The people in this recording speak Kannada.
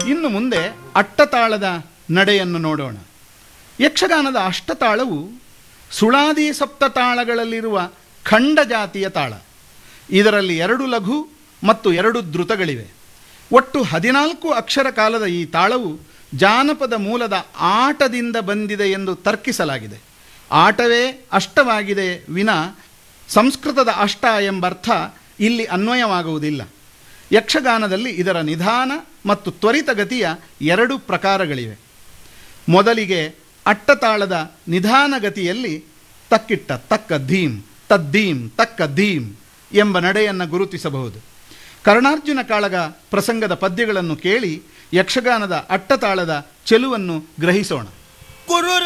ಇನ್ನು ಮುಂದೆ ಅಟ್ಟತಾಳದ ನಡೆಯನ್ನು ನೋಡೋಣ. ಯಕ್ಷಗಾನದ ಅಷ್ಟತಾಳವು ಸುಳಾದಿ ಸಪ್ತತಾಳಗಳಲ್ಲಿರುವ ಖಂಡ ಜಾತಿಯ ತಾಳ. ಇದರಲ್ಲಿ 2 ಲಘು ಮತ್ತು 2 ದ್ರುತಗಳಿವೆ. ಒಟ್ಟು 14 ಅಕ್ಷರ ಕಾಲದ ಈ ತಾಳವು ಜಾನಪದ ಮೂಲದ ಆಟದಿಂದ ಬಂದಿದೆ ಎಂದು ತರ್ಕಿಸಲಾಗಿದೆ. ಆಟವೇ ಅಷ್ಟವಾಗಿದೆ ವಿನ ಸಂಸ್ಕೃತದ ಅಷ್ಟ ಎಂಬರ್ಥ ಇಲ್ಲಿ ಅನ್ವಯವಾಗುವುದಿಲ್ಲ. ಯಕ್ಷಗಾನದಲ್ಲಿ ಇದರ ನಿಧಾನ ಮತ್ತು ತ್ವರಿತಗತಿಯ 2 ಪ್ರಕಾರಗಳಿವೆ. ಮೊದಲಿಗೆ ಅಟ್ಟತಾಳದ ನಿಧಾನಗತಿಯಲ್ಲಿ ತಕ್ಕಿಟ್ಟ ತಕ್ಕ ಧೀಮ್ ತದ್ದೀಂ ತಕ್ಕ ಧೀಮ್ ಎಂಬ ನಡೆಯನ್ನು ಗುರುತಿಸಬಹುದು. ಕರ್ಣಾರ್ಜುನ ಕಾಳಗ ಪ್ರಸಂಗದ ಪದ್ಯಗಳನ್ನು ಕೇಳಿ ಯಕ್ಷಗಾನದ ಅಟ್ಟತಾಳದ ಚೆಲುವನ್ನು ಗ್ರಹಿಸೋಣ.